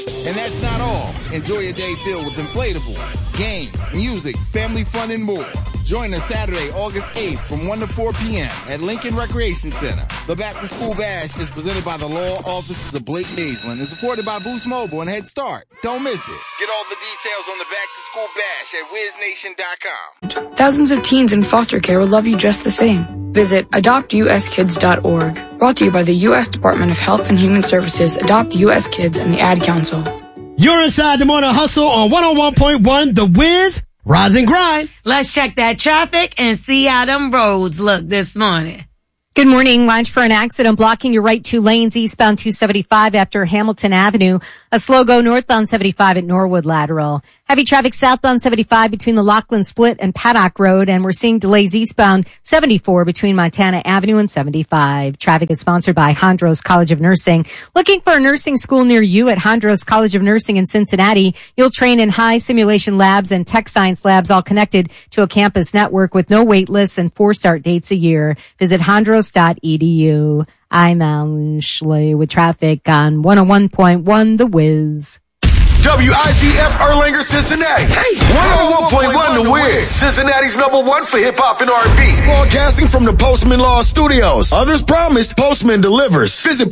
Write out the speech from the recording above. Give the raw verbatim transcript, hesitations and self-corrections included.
And that's not all. Enjoy a day filled with inflatables, games, music, family fun, and more. Join us Saturday, August eighth from one to four p.m. at Lincoln Recreation Center. The Back to School Bash is presented by the law offices of Blake Naisland and supported by Boost Mobile and Head Start. Don't miss it. Get all the details on the Back to School Bash at wiz nation dot com. Thousands of teens in foster care will love you just the same. Visit adopt u s kids dot org. Brought to you by the U S Department of Health and Human Services, Adopt U S Kids, and the Ad Council. You're inside the Morning Hustle on one oh one point one The Wiz. Rise and grind. Let's check that traffic and see how them roads look this morning. Good morning. Watch for an accident blocking your right two lanes eastbound two seventy-five after Hamilton Avenue. A slow go northbound seventy-five at Norwood Lateral. Heavy traffic southbound seventy-five between the Lachlan Split and Paddock Road, and we're seeing delays eastbound seventy-four between Montana Avenue and seventy-five. Traffic is sponsored by Hondros College of Nursing. Looking for a nursing school near you at Hondros College of Nursing in Cincinnati? You'll train in high simulation labs and tech science labs, all connected to a campus network with no wait lists and four start dates a year. Visit hondros dot e d u. I'm Alan Schley with traffic on one oh one point one The Wiz. W I Z F Erlanger, Cincinnati. Hey, one oh one point one The Wiz. Cincinnati's number one for hip-hop and R and B. Broadcasting from the Postman Law Studios. Others promised, Postman delivers. Visit